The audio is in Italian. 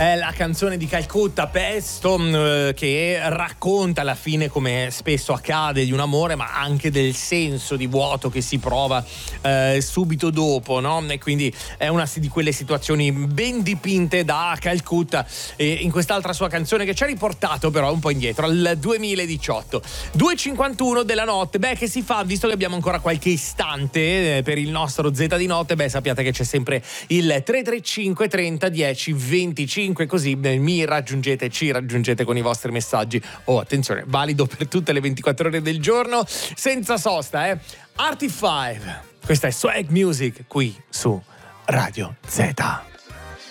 È la canzone di Calcutta, Pesto, che racconta alla fine, come spesso accade, di un amore, ma anche del senso di vuoto che si prova subito dopo, no? E quindi è una di quelle situazioni ben dipinte da Calcutta, e in quest'altra sua canzone che ci ha riportato però un po' indietro, al 2018. 2:51 della notte. Beh, che si fa, visto che abbiamo ancora qualche istante per il nostro Z di notte? Beh, sappiate che c'è sempre il 335 30 10 25, così ci raggiungete con i vostri messaggi. Oh, attenzione, valido per tutte le 24 ore del giorno, senza sosta, Artie 5, questa è Swag Music qui su Radio Z.